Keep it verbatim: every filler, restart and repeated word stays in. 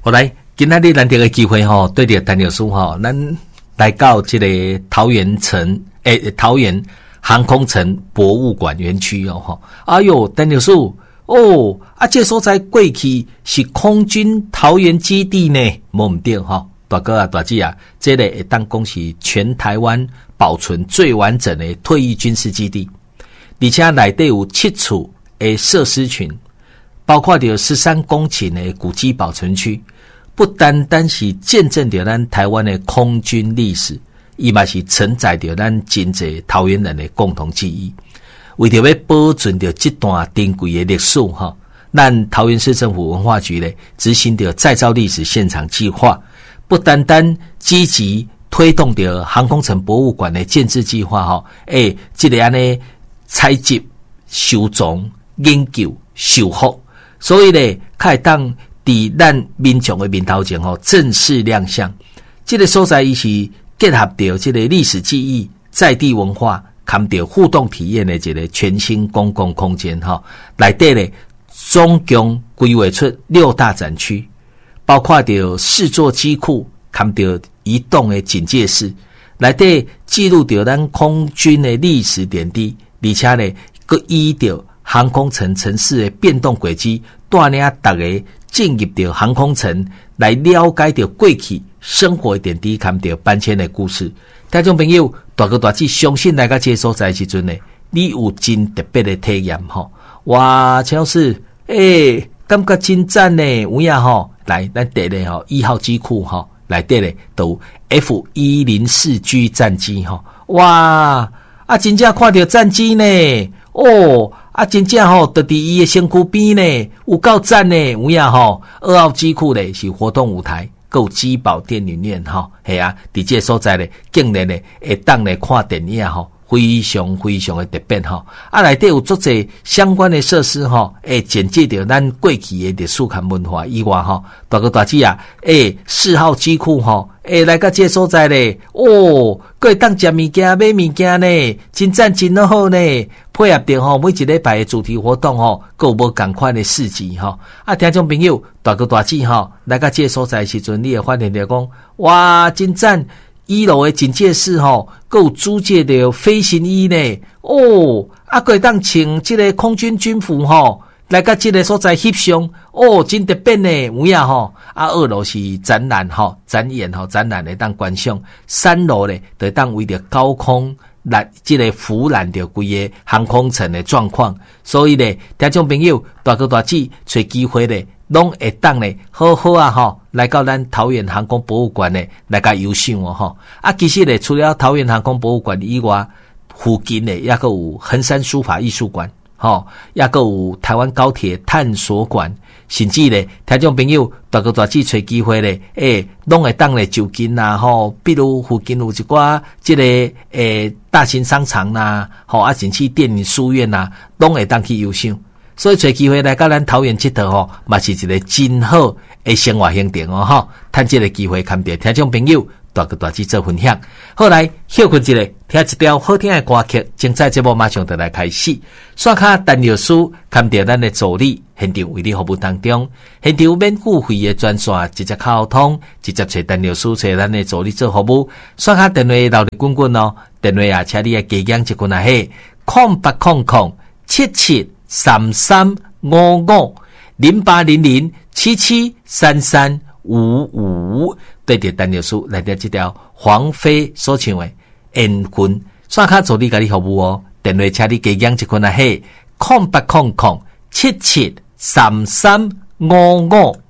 后来今仔日难得的机会吼，对着陈老师吼，咱来到这个桃园城诶、欸，桃园航空城博物馆园区哦吼。哎哟，陈老师哦，啊，这所在过去是空军桃园基地呢，无毋对吼。大哥啊，大姐啊，这个会当讲是全台湾保存最完整的退役军事基地，而且内底有七处的设施群，包括着十三公顷的古迹保存区，不单单是见证着咱台湾的空军历史，伊嘛是承载着咱真侪桃园人的共同记忆。为着要保存着这段珍贵的历史哈，咱桃园市政府文化局咧执行着再造历史现场计划。不单单积极推动着航空城博物馆的建制计划哈，诶，这个安尼采集、收藏、研究、修复，所以咧，开当伫咱民众的面头前吼正式亮相。这个所在伊是结合着这个历史记忆、在地文化，含着互动体验的一个全新公共空间哈。内底咧，总共规划出六大展区。包括着四座机库，含着移动的警戒室，内底记录着咱空军的历史点滴，而且呢，佮依着航空城城市的变动轨迹，带领大家进入着航空城，来了解着过去生活的点滴，含着搬迁的故事。听众朋友，大哥大姐，相信来到这所在的时阵呢，你有真特别的体验吼！哇，陈老师，诶、欸，感觉真赞呢，有影吼。来，咱第咧吼一号机库吼，来第咧都 F 一零四 G 战机吼，哇！啊，真正看到战机呢，哦，啊，真正吼，就伫伊诶身躯边呢，有够赞呢，有影吼。二号机库咧是活动舞台，够机保电影院吼，系啊，伫这所在咧，竟然咧会当咧看电影吼。非常非常的特别吼，啊，内底有足侪相关的设施吼，诶，简介着咱过去的历史和文化以外吼，大哥大姐啊，诶，四号机库吼，诶，来到这所在咧，哦，佫会当食物件、买物件呢，真赞真好呢，配合着吼每一礼拜的主题活动吼，佫有无共款的市集吼，啊，听众朋友，大哥大姐吼，来到这所在时阵，你会发现着讲，哇，真赞！一楼的警戒室吼，够租借的飞行衣呢。哦，啊，可以当穿这个空军军服吼，来到这个所在翕相。哦，真特别呢，有影吼。啊，二楼是展览吼，展演吼，展览的当观赏。三楼咧，就当为着高空来这个俯览着规个航空城的状况。所以咧，听众朋友，大哥大姐找机会咧。拢会当咧，好好啊吼，来到咱桃园航空博物馆咧，来甲游赏哦吼。啊，其实咧，除了桃园航空博物馆以外，附近咧也个有衡山书法艺术馆，吼，也个有台湾高铁探索馆，甚至咧，听众朋友大哥大姐找机会咧，诶，拢会当咧就近啊吼，比如附近有一寡即个诶大型商场啦，吼啊，甚至电影书院啊，拢会当去游赏。所以找机会来到咱桃园佚佗吼，嘛是一个真好的生活行程哦吼。趁这个机会，看着听众朋友大哥大姐做分享。后来休困一下，听一条好听的歌曲，精彩节目马上就来开始。刷卡陈老师看着咱的助理现场为你服务当中，现场免付费的专线直接沟通，直接找陈老师找咱的助理做服务。刷卡电话留你滚滚哦，电话啊，请你啊加减一句啊嘿，空八空空七七。三三五五零八零零七七三三五五，对着陈老师来到这条黄飞所唱的缘分，刷卡助理甲你服务哦。电话请你加减一群啊嘿，空八空空七七三三五五。